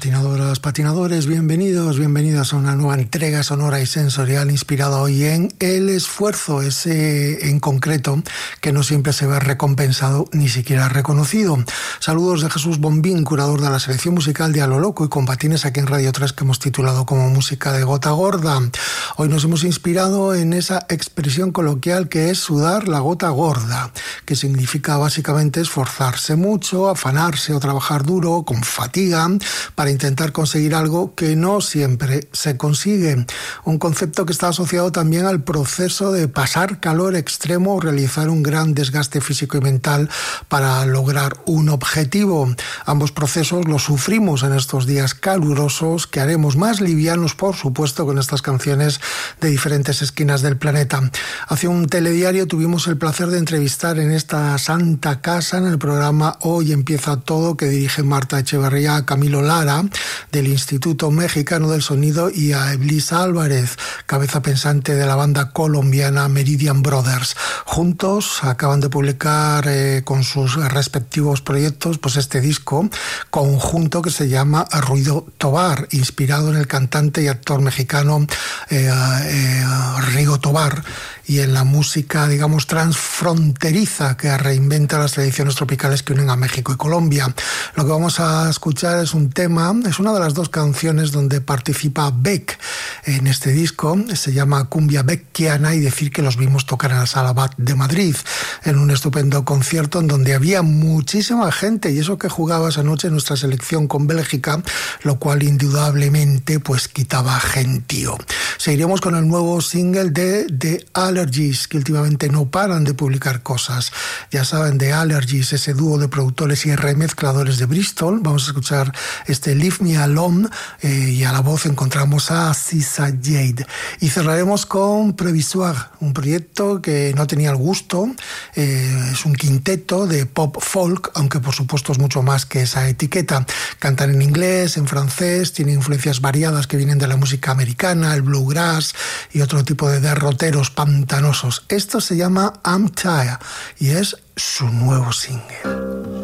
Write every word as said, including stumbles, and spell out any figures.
Patinadoras, patinadores, bienvenidos, bienvenidas a una nueva entrega sonora y sensorial inspirada hoy en el esfuerzo, ese en concreto que no siempre se ve recompensado ni siquiera reconocido. Saludos de Jesús Bombín, curador de la selección musical de A lo Loco y con patines aquí en Radio tres que hemos titulado como Música de Gota Gorda. Hoy nos hemos inspirado en esa expresión coloquial que es sudar la gota gorda, que significa básicamente esforzarse mucho, afanarse o trabajar duro, con fatiga, para intentar conseguir algo que no siempre se consigue. Un concepto que está asociado también al proceso de pasar calor extremo o realizar un gran desgaste físico y mental para lograr un objetivo. Ambos procesos los sufrimos en estos días calurosos que haremos más livianos, por supuesto, con estas canciones de diferentes esquinas del planeta. Hace un telediario tuvimos el placer de entrevistar en esta santa casa, en el programa Hoy Empieza Todo, que dirige Marta Echeverría, a Camilo Lara, del Instituto Mexicano del Sonido, y a Eblis Álvarez, cabeza pensante de la banda colombiana Meridian Brothers. Juntos acaban de publicar eh, con sus respectivos proyectos pues este disco conjunto que se llama Ruido Tobar, inspirado en el cantante y actor mexicano eh, eh, Rigo Tobar y en la música, digamos, transfronteriza que reinventa las tradiciones tropicales que unen a México y Colombia. Lo que vamos a escuchar es un tema, es una de las dos canciones donde participa Beck en este disco. Se llama Cumbia Beckiana, y decir que los vimos tocar en la Sala Bat de Madrid en un estupendo concierto en donde había muchísima gente, y eso que jugaba esa noche nuestra selección con Bélgica, lo cual indudablemente pues quitaba gentío. Seguiremos con el nuevo single de The Allergies, que últimamente no paran de publicar cosas. Ya saben, The Allergies, ese dúo de productores y remezcladores de Bristol. Vamos a escuchar este Leave Me Alone, eh, y a la voz encontramos a Sisa Jade. Y cerraremos con Previsoire, un proyecto que no tenía el gusto, eh, es un quinteto de pop folk, aunque por supuesto es mucho más que esa etiqueta. Cantan en inglés, en francés, tienen influencias variadas que vienen de la música americana, el bluegrass y otro tipo de derroteros pantanosos. Esto se llama I'm Tired y es su nuevo single.